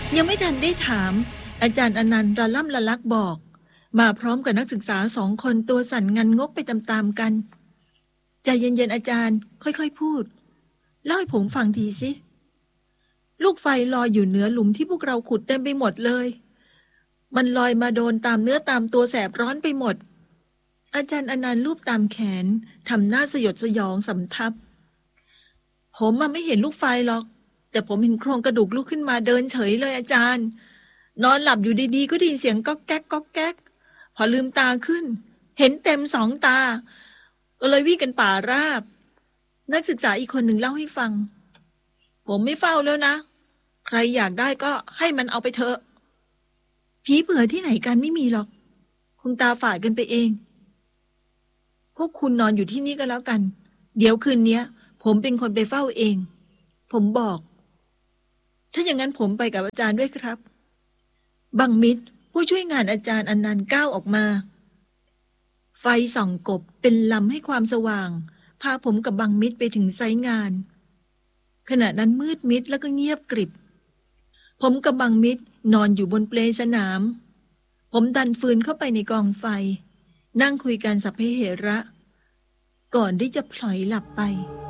ยังไม่ทันได้ถามอาจารย์อนันต์ระล่ำละลักบอกมาพร้อมกับนักศึกษา2 คนตัวสั่นงันงกไปตามๆกันใจเย็นๆอาจารย์ค่อยๆพูดเล่าให้ผมฟังทีสิลูกไฟลอยอยู่เหนือหลุมที่พวกเราขุดเต็มไปหมดเลยมันลอยมาโดนตามเนื้อตามตัวแสบร้อนไปหมดอาจารย์อนันต์ลูบตามแขนทำหน้าสยดสยองสำทับผมไม่เห็นลูกไฟหรอกแต่ผมเห็นโครงกระดูกลุกขึ้นมาเดินเฉยเลยอาจารย์นอนหลับอยู่ดีๆก็ได้ยินเสียงก๊อกแก๊กก๊อกแก๊กพอลืมตาขึ้นเห็นเต็ม2 ตาก็เลยวิ่งกันป่าราบนักศึกษาอีกคนหนึ่งเล่าให้ฟังผมไม่เฝ้าแล้วนะใครอยากได้ก็ให้มันเอาไปเถอะผีเผื่อที่ไหนกันไม่มีหรอกคุณตาฝาดกันไปเองพวกคุณนอนอยู่ที่นี่ก็แล้วกันเดี๋ยวคืนนี้ผมเป็นคนไปเฝ้าเองผมบอกถ้าอย่างนั้นผมไปกับอาจารย์ด้วยครับบังมิตรผู้ช่วยงานอาจารย์อนันต์ก้าวออกมาไฟส่องกบเป็นลำให้ความสว่างพาผมกับบังมิตรไปถึงไซต์งานขณะนั้นมืดมิดแล้วก็เงียบกริบผมกับบังมิตรนอนอยู่บนเปลสนามผมดันฟืนเข้าไปในกองไฟนั่งคุยกันสัพเพเหระก่อนที่จะพลอยหลับไป